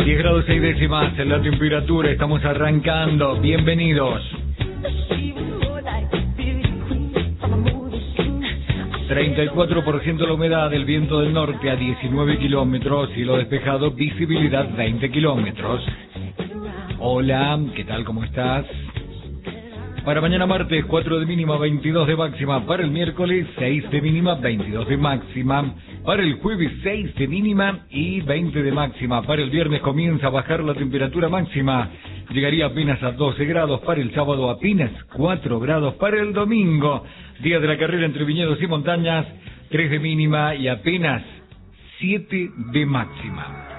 10 grados 6 décimas en la temperatura, estamos arrancando, bienvenidos. 34% la humedad, el viento del norte a 19 kilómetros, cielo despejado, visibilidad 20 kilómetros. Hola, ¿qué tal? ¿Cómo estás? Para mañana martes, 4 de mínima, 22 de máxima. Para el miércoles, 6 de mínima, 22 de máxima. Para el jueves, 6 de mínima y 20 de máxima. Para el viernes comienza a bajar la temperatura máxima. Llegaría apenas a 12 grados. Para el sábado, apenas 4 grados. Para el domingo, día de la carrera entre viñedos y montañas, 3 de mínima y apenas 7 de máxima.